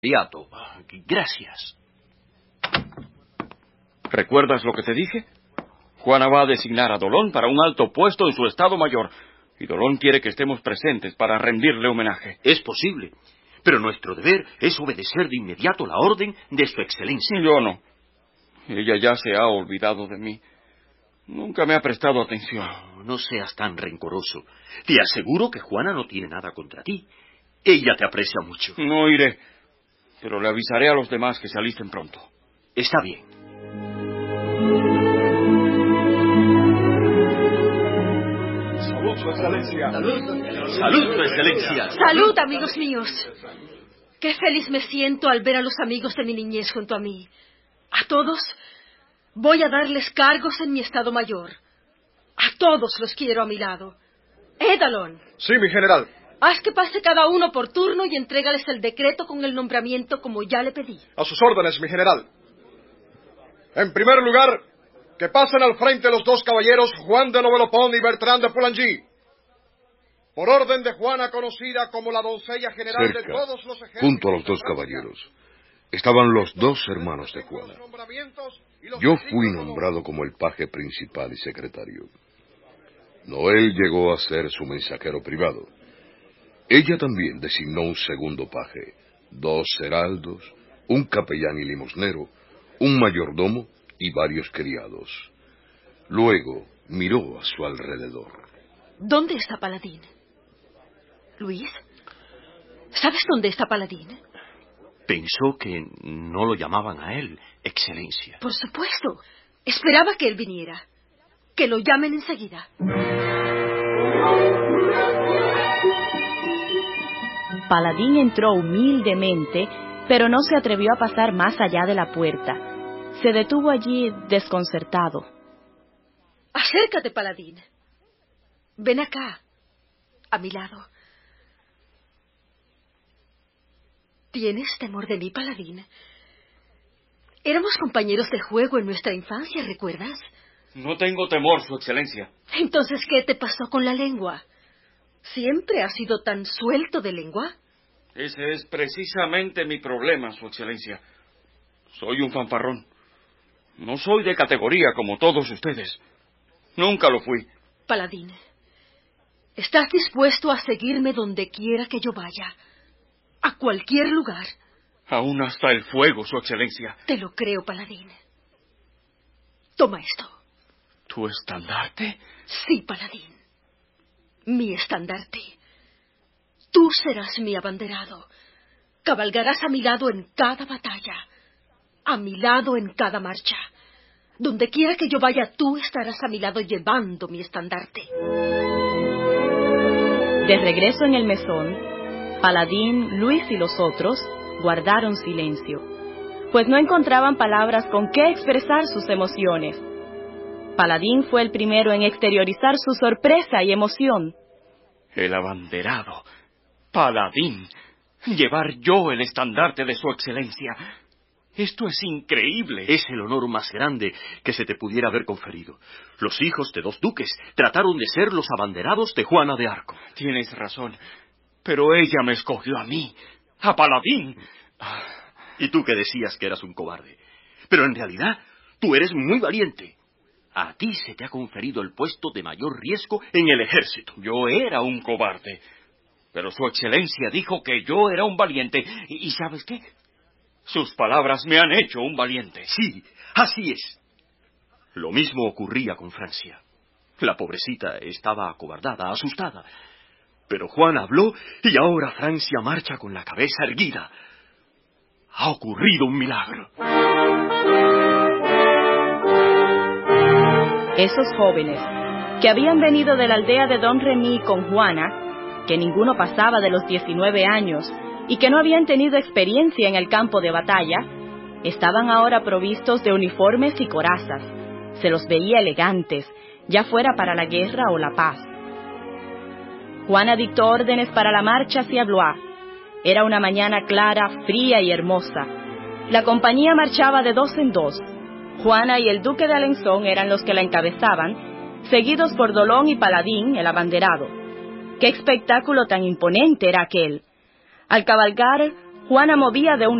inmediato. Gracias. ¿Recuerdas lo que te dije? Juana va a designar a Dolón para un alto puesto en su Estado Mayor, y Dolón quiere que estemos presentes para rendirle homenaje. Es posible, pero nuestro deber es obedecer de inmediato la orden de su excelencia. Yo no. Ella ya se ha olvidado de mí. Nunca me ha prestado atención. No seas tan rencoroso. Te aseguro que Juana no tiene nada contra ti. Ella te aprecia mucho. No iré, pero le avisaré a los demás que se alisten pronto. Está bien. Salud, Su Excelencia. Salud, Su Excelencia. Salud, amigos míos. Qué feliz me siento al ver a los amigos de mi niñez junto a mí. A todos voy a darles cargos en mi Estado Mayor. A todos los quiero a mi lado. Dalón. Sí, mi general. Haz que pase cada uno por turno y entrégales el decreto con el nombramiento como ya le pedí. A sus órdenes, mi general. En primer lugar, que pasen al frente los dos caballeros Juan de Novelopón y Bertrand de Poulengy. Por orden de Juana, conocida como la doncella general de todos los ejércitos. Junto a los dos caballeros, estaban los dos hermanos de Juana. Yo fui nombrado como el paje principal y secretario. Noel llegó a ser su mensajero privado. Ella también designó un segundo paje, 2 heraldos, un capellán y limosnero, un mayordomo y varios criados. Luego miró a su alrededor. ¿Dónde está Paladín? Luis, ¿sabes dónde está Paladín? Pensó que no lo llamaban a él, excelencia. Por supuesto. Esperaba que él viniera. Que lo llamen enseguida. Paladín entró humildemente, pero no se atrevió a pasar más allá de la puerta. Se detuvo allí desconcertado. Acércate, Paladín. Ven acá, a mi lado. ¿Tienes temor de mí, Paladín? Éramos compañeros de juego en nuestra infancia, ¿recuerdas? No tengo temor, Su Excelencia. Entonces, ¿qué te pasó con la lengua? ¿Siempre has sido tan suelto de lengua? Ese es precisamente mi problema, Su Excelencia. Soy un fanfarrón. No soy de categoría como todos ustedes. Nunca lo fui. Paladín, ¿estás dispuesto a seguirme donde quiera que yo vaya? A cualquier lugar. Aún hasta el fuego, Su Excelencia. Te lo creo, Paladín. Toma esto. ¿Tu estandarte? Sí, Paladín. Mi estandarte. Tú serás mi abanderado. Cabalgarás a mi lado en cada batalla. A mi lado en cada marcha. Donde quiera que yo vaya, tú estarás a mi lado llevando mi estandarte. De regreso en el mesón, Paladín, Luis y los otros guardaron silencio, pues no encontraban palabras con qué expresar sus emociones. Paladín fue el primero en exteriorizar su sorpresa y emoción. El abanderado. Paladín. Llevar yo el estandarte de Su Excelencia. Esto es increíble. Es el honor más grande que se te pudiera haber conferido. Los hijos de 2 duques trataron de ser los abanderados de Juana de Arco. Tienes razón, pero ella me escogió a mí, a Paladín. Y tú que decías que eras un cobarde. Pero en realidad, tú eres muy valiente. A ti se te ha conferido el puesto de mayor riesgo en el ejército. Yo era un cobarde, pero Su Excelencia dijo que yo era un valiente. ¿Y sabes qué? Sus palabras me han hecho un valiente. Sí, así es. Lo mismo ocurría con Francia. La pobrecita estaba acobardada, asustada. Pero Juan habló y ahora Francia marcha con la cabeza erguida. Ha ocurrido un milagro. Esos jóvenes, que habían venido de la aldea de Don Remy con Juana, que ninguno pasaba de los 19 años y que no habían tenido experiencia en el campo de batalla, estaban ahora provistos de uniformes y corazas. Se los veía elegantes, ya fuera para la guerra o la paz. Juana dictó órdenes para la marcha hacia Blois. Era una mañana clara, fría y hermosa. La compañía marchaba de 2 en 2. Juana y el duque de Alençon eran los que la encabezaban, seguidos por Dolón y Paladín, el abanderado. ¡Qué espectáculo tan imponente era aquel! Al cabalgar, Juana movía de un